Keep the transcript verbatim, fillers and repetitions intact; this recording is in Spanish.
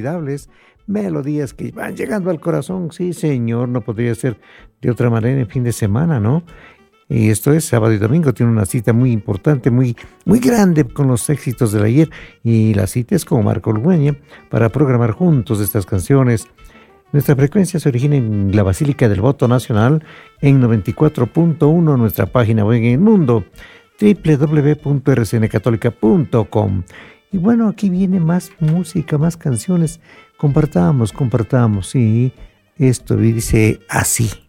inolvidables, melodías que van llegando al corazón. Sí, señor, no podría ser de otra manera en fin de semana, ¿no? Y esto es sábado y domingo, tiene una cita muy importante, muy, muy grande con los éxitos del ayer. Y la cita es con Marco Lugueña para programar juntos estas canciones. Nuestra frecuencia se origina en la Basílica del Voto Nacional en noventa y cuatro punto uno, nuestra página web en el mundo, doble u doble u doble u punto r c n católica punto com. Y bueno, aquí viene más música, más canciones. Compartamos, compartamos, y esto dice así.